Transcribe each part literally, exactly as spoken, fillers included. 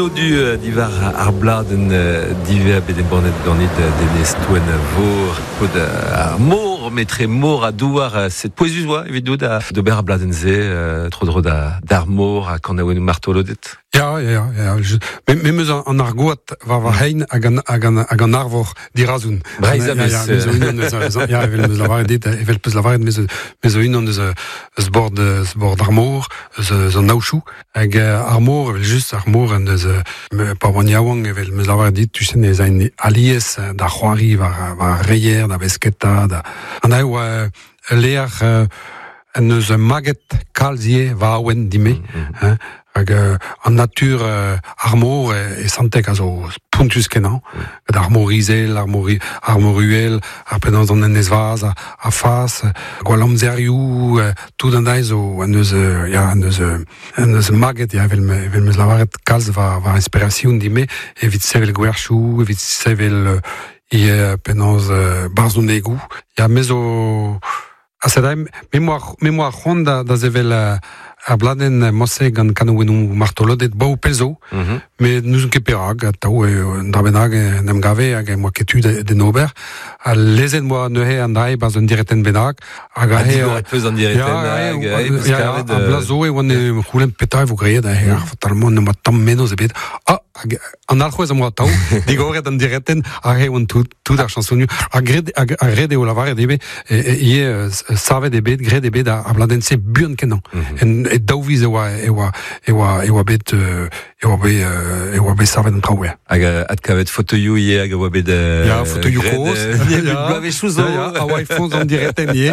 du divar arbladen diver bedembornet gornit denez touen vor pod mor metre mor a douar cette poésie joie évidemment da de ber arbladen ze trop drôle da d'armor a quand awen martolodet. Ja, ja, ja. Mais mais en argot va va hein agan agan agan arvor dirazun. Braiza mes ja, evel me lavar dit evel pus lavar mes mes oin on ze zbord zbord armor ze ze nauchou ag armor evel just armor en ze pa waniawang evel me lavar dit tu sais les ein alies da khoari va va reyer da besketa da ana wa leer en ze maget kalzie va wen dime hein hag en nature uh, armor e, e santek a zo puntus kenan mm. armorizel, armori, armoruel ar penans an en ezvaz a, a fas gwalam zerioù uh, tout an daiz o en eus uh, ja, en eus uh, en eus maget ja, evel me, evel meus lavaret kalz va, va inspirasioun dime evit sevel gwerchou evit sevel uh, i uh, penans uh, barzoun egou ja mezo a sedai memoir memoir ronda da zevel uh, a bladen mosse gant kanouenou martolodet bau pezo, mm-hmm. mais nous un keperag, tau e drabenag nem gave hag e moa ketu de, de nober, a lezen moa neuhe an drai baz un direten benag, hag a he... A digoret peus an direten hag, ja, a blazo e oan e c'houlen peta e vo greet, hag ar fatalmon ne moa tam menoz e bet, ah, an alc'houez a moa tau, digoret an direten, hag e oan tout ar chansonnu, a gred e o lavaret ebe, ie savet e bet, gred e bet a bladen se buan kenan, en et daouviz e oa e oa e oa e oa bet e oa bet e oa bet savet an traoue. Hag at kavet fotoioù ie hag oa bet ja fotoioù koz ja blave chouzo ja a oa e fonz an direten ie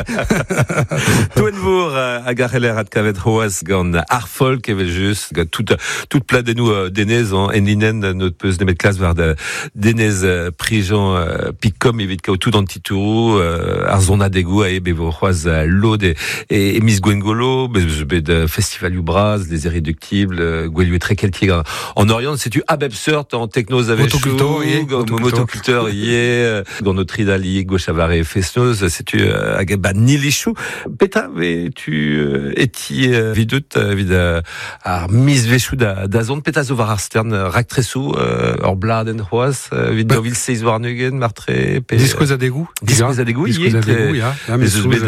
touen vor hag ar c'heller at kavet hoaz gant ar folk evel just tout tout pladennou denez en linen not peus nemet klas war de denez prijan pikom evit kao tout an titourou ar zona degou a ebe vo c'hoaz lod e mis gwengolo bet Festival Ubraz, les Irréductibles, Gwellieu très keltier en Orient, c'est tu Abebsert en technos avec chou, motoculteur yé, dans notre idali gauchavare fesnos, c'est tu agaba nilichou. Peta, mais tu éti vidut vid ar mis vechou da da zone peta zo var stern raktresou or bladen hoas vid novil seiz warnugen martre discoz a degou discoz a degou discoz a degou ya mais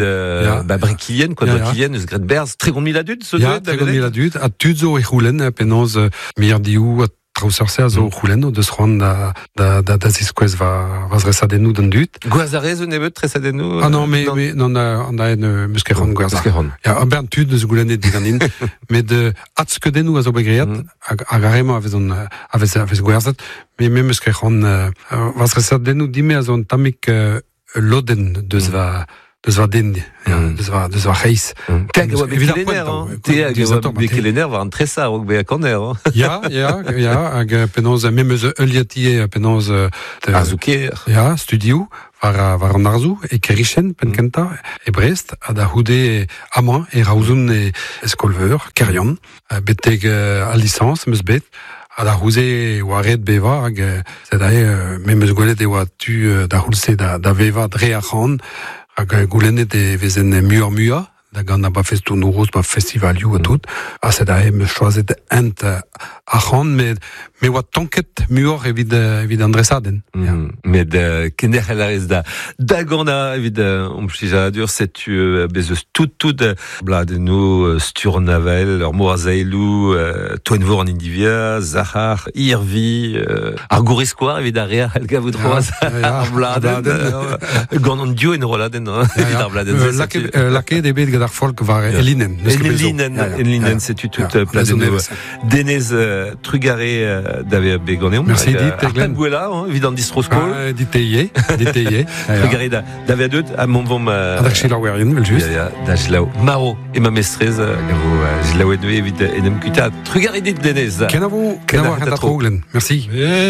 de ba briquilien quoi briquilien eus gret berz très grand miladut ce ja très grand miladut a tuzo e roulen penaz mirdiou a trausarse a zo roulen de sron da da da da discoz va va resadenou dan dut goazarez un ebet resadenou ah non mais mais non on a une muskeron goazar ja a bern tud de goulenet diganin mais de atskeudenou a zo begreat a garema avec on avec avec goazat mais même muskeron va resadenou dime a zo tamik loden de zva deus va den, ja, deus va deus va reis. Kag oa bet kelener, te hag oa bet kelener war an tresa rog be akaner. Ja, ja, ja, hag penaz mem eus euliatie penaz ar zouker. Ja, studio var var an arzou e kerichen penkenta e Brest a da houde amañ e raozoun e eskolveur kerion beteg a licence meus bet a da houze oa ret beva hag sed ae mem eus gwelet e oa tu da houlse da da veva dre a c'han hag goulennet e vezen muur mua, da gant a ba festoù nouroz ba festivalioù a tout, a sed a em choazet ent a c'han, met me oa tanket muor evit evit an dresaden. Met kener c'hellarez da da gant a evit om plija dur setu bezeus tout tout bladennou stur navel, ur moar zaelou, toenvor an indivia, zahar, irvi, ar goureskouar evit ar rea el gavout roaz ar bladen, gant an dio en roladen evit ar bladen. Laket ebet gant ar folk var elinen. Elinen, elinen setu tout pladennou denez trugare d'ave begoneum. Merci dit. Arpen Bouela, évident distroskol. Dit teye, dit teye. Trugare d'ave deut à mon vom. Adar chila werien, vel just. Ja, da jlao. Maro et ma mestrez, gavo jlao et evid enem kuta. Trugare dit denez. Kenavo, kenavo ar troglen. Merci.